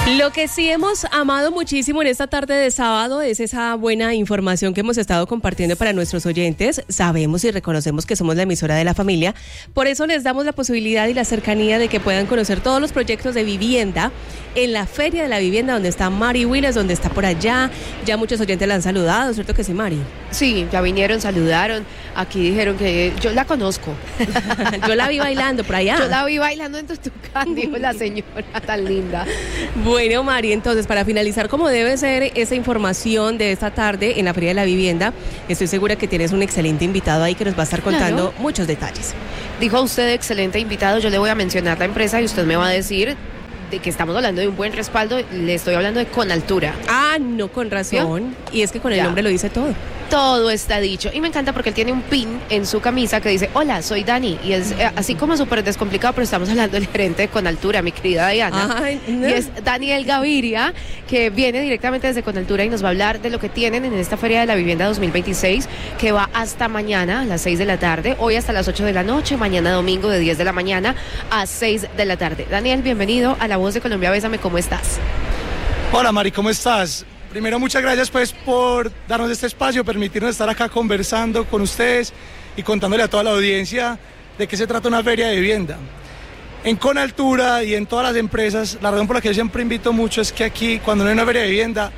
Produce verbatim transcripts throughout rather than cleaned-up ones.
Lo que sí hemos amado muchísimo en esta tarde de sábado es esa buena información que hemos estado compartiendo para nuestros oyentes. Sabemos y reconocemos que somos la emisora de la familia, por eso les damos la posibilidad y la cercanía de que puedan conocer todos los proyectos de vivienda en la Feria de la Vivienda, donde está Mari Willis, donde está por allá. Ya muchos oyentes la han saludado, ¿cierto que sí, Mari? Sí, ya vinieron, saludaron, aquí dijeron que yo la conozco. Yo la vi bailando por allá. Yo la vi bailando en Tutucán, dijo la señora tan linda. Bueno, Mari, entonces para finalizar como debe ser esa información de esta tarde en la Feria de la Vivienda, estoy segura que tienes un excelente invitado ahí que nos va a estar contando claro. muchos detalles. Dijo usted excelente invitado, yo le voy a mencionar la empresa y usted me va a decir de que estamos hablando de un buen respaldo. Le estoy hablando de Conaltura. Ah, no, con razón. ¿Vio? Y es que con el ya. nombre lo dice todo. Todo está dicho. Y me encanta porque él tiene un pin en su camisa que dice, hola, soy Dani. Y es eh, así como súper descomplicado, pero estamos hablando del gerente de Conaltura, mi querida Diana. Ay, no. Y es Daniel Gaviria, que viene directamente desde Conaltura y nos va a hablar de lo que tienen en esta Feria de la Vivienda dos mil veintiséis, que va hasta mañana a las seis de la tarde, hoy hasta las ocho de la noche, mañana domingo de diez de la mañana a seis de la tarde. Daniel, bienvenido a La Voz de Colombia. Bésame, ¿cómo estás? Hola, Mari, ¿cómo estás? Primero, muchas gracias pues por darnos este espacio, permitirnos estar acá conversando con ustedes y contándole a toda la audiencia de qué se trata una feria de vivienda. En Conaltura y en todas las empresas, la razón por la que yo siempre invito mucho es que aquí, cuando no hay una feria de vivienda,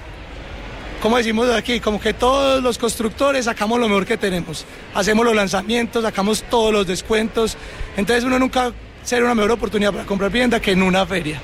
como decimos aquí, como que todos los constructores sacamos lo mejor que tenemos. Hacemos los lanzamientos, sacamos todos los descuentos, entonces uno nunca será una mejor oportunidad para comprar vivienda que en una feria.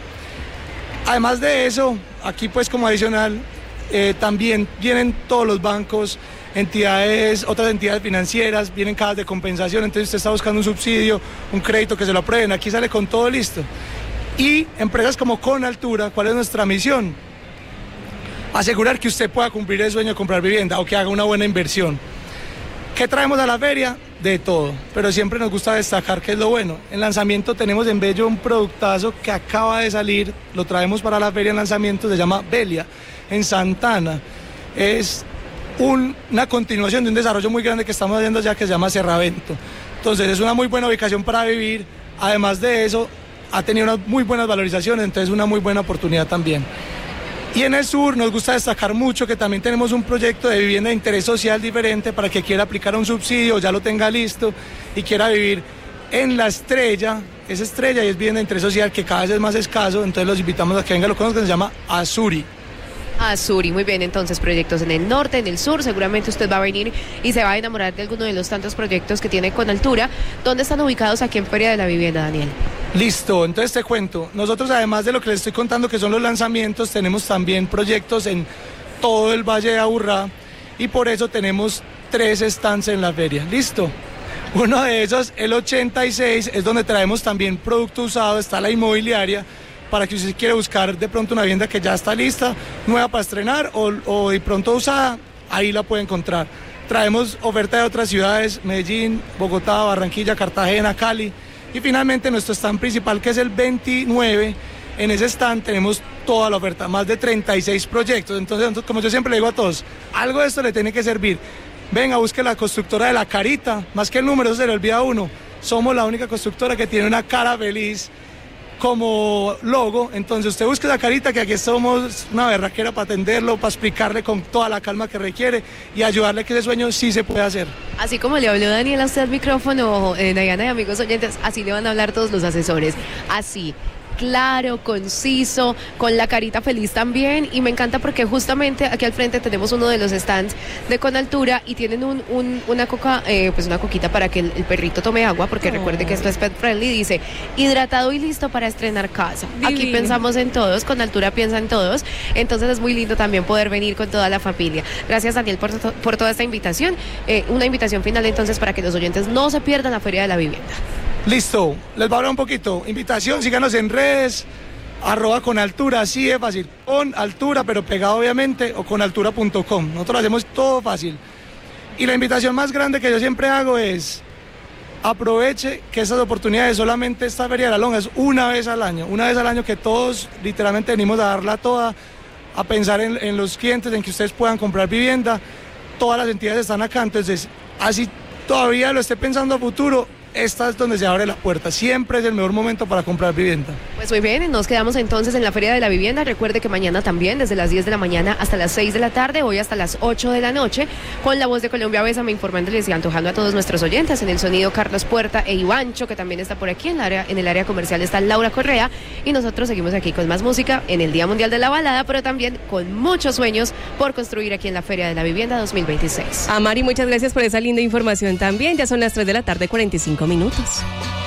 Además de eso, aquí pues como adicional, eh, también vienen todos los bancos, entidades, otras entidades financieras, vienen cajas de compensación, entonces usted está buscando un subsidio, un crédito que se lo aprueben, aquí sale con todo listo. Y empresas como Conaltura, ¿cuál es nuestra misión? Asegurar que usted pueda cumplir el sueño de comprar vivienda o que haga una buena inversión. ¿Qué traemos a la feria? De todo, pero siempre nos gusta destacar qué es lo bueno. En lanzamiento tenemos en Bello un productazo que acaba de salir, lo traemos para la feria en lanzamiento, se llama Belia, en Santana. Es un, una continuación de un desarrollo muy grande que estamos haciendo ya que se llama Serravento. Entonces es una muy buena ubicación para vivir, además de eso ha tenido unas muy buenas valorizaciones, entonces una muy buena oportunidad también. Y en el sur nos gusta destacar mucho que también tenemos un proyecto de vivienda de interés social diferente para que quiera aplicar un subsidio, ya lo tenga listo y quiera vivir en La Estrella. Es Estrella y es vivienda de interés social que cada vez es más escaso, entonces los invitamos a que vengan, lo conozcan, se llama Azuri. Azuri, muy bien, entonces proyectos en el norte, en el sur, seguramente usted va a venir y se va a enamorar de alguno de los tantos proyectos que tiene Conaltura. ¿Dónde están ubicados aquí en Feria de la Vivienda, Daniel? Listo, entonces te cuento, nosotros además de lo que les estoy contando que son los lanzamientos, tenemos también proyectos en todo el Valle de Aburrá y por eso tenemos tres stands en la feria, listo. Uno de esos, el ochenta y seis, es donde traemos también producto usado, está la inmobiliaria, para que usted quiera buscar de pronto una vivienda que ya está lista, nueva para estrenar o, o de pronto usada, ahí la puede encontrar. Traemos oferta de otras ciudades, Medellín, Bogotá, Barranquilla, Cartagena, Cali. Y finalmente nuestro stand principal, que es el veintinueve, en ese stand tenemos toda la oferta, más de treinta y seis proyectos. Entonces, como yo siempre le digo a todos, algo de esto le tiene que servir. Venga, busque la constructora de La Carita, más que el número, eso se le olvida a uno. Somos la única constructora que tiene una cara feliz como logo, entonces usted busque La Carita, que aquí somos una berraquera para atenderlo, para explicarle con toda la calma que requiere y ayudarle que ese sueño sí se puede hacer. Así como le habló Daniel a usted al micrófono, eh, Diana y amigos oyentes, así le van a hablar todos los asesores, así. Claro, conciso, con la carita feliz también, y me encanta porque justamente aquí al frente tenemos uno de los stands de Conaltura y tienen un, un, una coca, eh, pues una coquita para que el, el perrito tome agua, porque oh. recuerde que esto es pet friendly, dice hidratado y listo para estrenar casa. Divino. Aquí pensamos en todos, Conaltura piensa en todos, entonces es muy lindo también poder venir con toda la familia. Gracias, Daniel, por, por toda esta invitación, eh, una invitación final entonces para que los oyentes no se pierdan la Feria de la Vivienda. Listo, les voy a hablar un poquito. Invitación, síganos en redes, arroba Conaltura, así es fácil. Con altura, pero pegado obviamente, o conaltura punto com. Nosotros lo hacemos todo fácil. Y la invitación más grande que yo siempre hago es, aproveche que estas oportunidades, solamente esta Feria de la Lonja es una vez al año. Una vez al año que todos literalmente venimos a darla toda, a pensar en, en los clientes, en que ustedes puedan comprar vivienda. Todas las entidades están acá, entonces así todavía lo esté pensando a futuro, esta es donde se abre la puerta. Siempre es el mejor momento para comprar vivienda. Pues muy bien, nos quedamos entonces en la Feria de la Vivienda. Recuerde que mañana también, desde las diez de la mañana hasta las seis de la tarde, hoy hasta las ocho de la noche, con la voz de Colombia Bésame, informándoles y antojando a todos nuestros oyentes. En el sonido, Carlos Puerta e Ivancho, que también está por aquí. En, la área, en el área comercial está Laura Correa. Y nosotros seguimos aquí con más música en el Día Mundial de la Balada, pero también con muchos sueños por construir aquí en la Feria de la Vivienda dos mil veintiséis. A Mari, muchas gracias por esa linda información también. Ya son las tres de la tarde, cuarenta y cinco minutos.